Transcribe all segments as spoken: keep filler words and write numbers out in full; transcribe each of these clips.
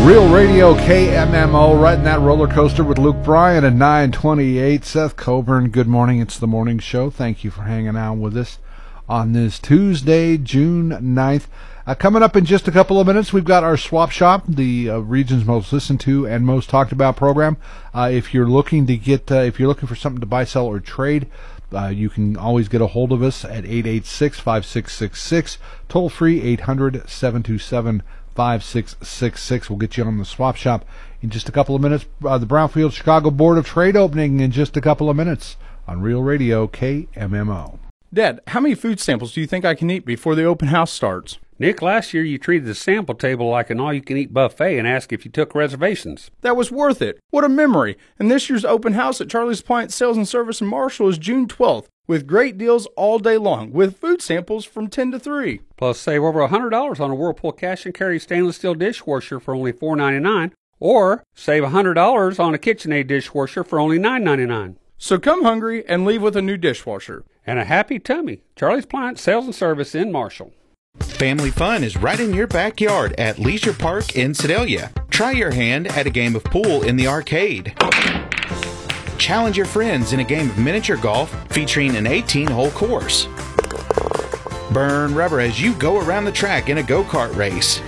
Real Radio K M M O, riding that roller coaster with Luke Bryan at nine twenty-eight. Seth Coburn, good morning. It's the morning show. Thank you for hanging out with us on this Tuesday, June ninth. Uh, coming up in just a couple of minutes, we've got our Swap Shop, the uh, region's most listened to and most talked about program. Uh, if you're looking to get, uh, if you're looking for something to buy, sell, or trade, uh, you can always get a hold of us at eight eight six, five six six six, toll free eight hundred, seven two seven, five six six six. We'll get you on the Swap Shop in just a couple of minutes. Uh, the Brownfield Chicago Board of Trade opening in just a couple of minutes on Real Radio K M M O. Dad, how many food samples do you think I can eat before the open house starts? Nick, last year you treated the sample table like an all-you-can-eat buffet and asked if you took reservations. That was worth it. What a memory. And this year's open house at Charlie's Appliance Sales and Service in Marshall is June twelfth, with great deals all day long, with food samples from ten to three. Plus, save over one hundred dollars on a Whirlpool cash and carry stainless steel dishwasher for only four ninety-nine, or save one hundred dollars on a KitchenAid dishwasher for only nine ninety-nine. So come hungry and leave with a new dishwasher. And a happy tummy. Charlie's Appliance Sales and Service in Marshall. Family fun is right in your backyard at Leisure Park in Sedalia. Try your hand at a game of pool in the arcade. Challenge your friends in a game of miniature golf featuring an eighteen-hole course. Burn rubber as you go around the track in a go-kart race.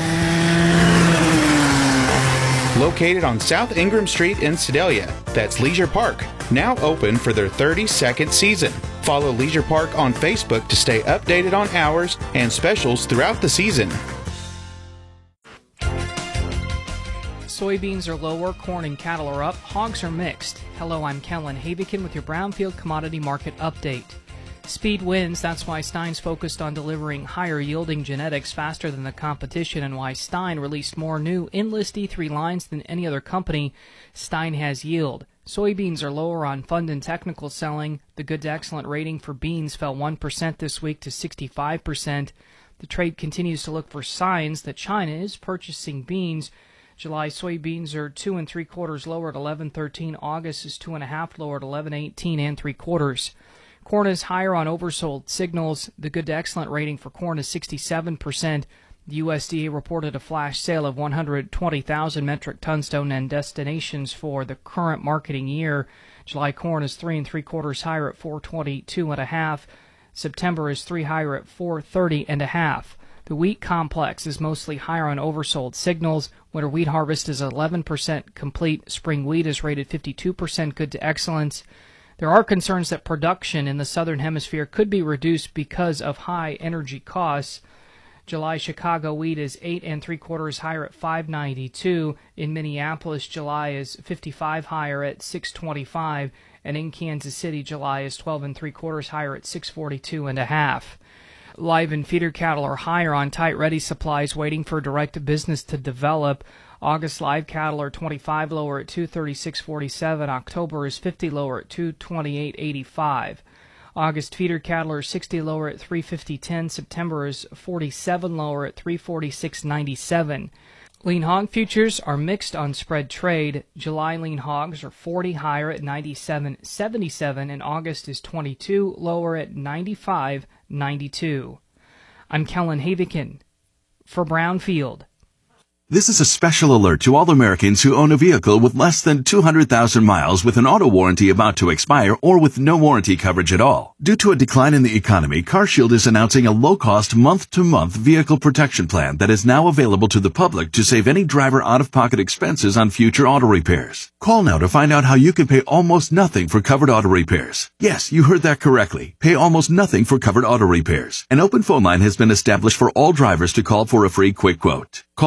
Located on South Ingram Street in Sedalia, that's Leisure Park, now open for their thirty-second season. Follow Leisure Park on Facebook to stay updated on hours and specials throughout the season. Soybeans are lower, corn and cattle are up, hogs are mixed. Hello, I'm Kellen Havikin with your Brownfield Commodity Market Update. Speed wins, that's why Stein's focused on delivering higher-yielding genetics faster than the competition and why Stein released more new Enlist E three lines than any other company. Stein has yield. Soybeans are lower on fund and technical selling. The good to excellent rating for beans fell one percent this week to sixty-five percent. The trade continues to look for signs that China is purchasing beans. July soybeans are two and three quarters lower at eleven thirteen. August is two and a half lower at eleven eighteen and three quarters. Corn is higher on oversold signals. The good to excellent rating for corn is sixty-seven percent. The U S D A reported a flash sale of one hundred twenty thousand metric tons to and destinations for the current marketing year. July corn is three and three quarters higher at four twenty-two and a half. September is three higher at four thirty and a half. The wheat complex is mostly higher on oversold signals. Winter wheat harvest is eleven percent complete. Spring wheat is rated fifty-two percent good to excellence. There are concerns that production in the southern hemisphere could be reduced because of high energy costs. July Chicago wheat is eight and three quarters higher at five ninety-two. In Minneapolis, July is fifty-five higher at six twenty-five, and in Kansas City, July is twelve and three quarters higher at six forty-two and a half. Live and feeder cattle are higher on tight ready supplies, waiting for direct business to develop. August live cattle are twenty-five lower at two thirty-six forty-seven. October is fifty lower at two twenty-eight eighty-five. August feeder cattle are sixty lower at three fifty ten. September is forty-seven lower at three forty-six ninety-seven. Lean hog futures are mixed on spread trade. July lean hogs are forty higher at ninety-seven seventy-seven, and August is twenty-two lower at ninety-five ninety-two. I'm Kellen Havikin for Brownfield. This is a special alert to all Americans who own a vehicle with less than two hundred thousand miles with an auto warranty about to expire or with no warranty coverage at all. Due to a decline in the economy, CarShield is announcing a low-cost month-to-month vehicle protection plan that is now available to the public to save any driver out-of-pocket expenses on future auto repairs. Call now to find out how you can pay almost nothing for covered auto repairs. Yes, you heard that correctly. Pay almost nothing for covered auto repairs. An open phone line has been established for all drivers to call for a free quick quote. Call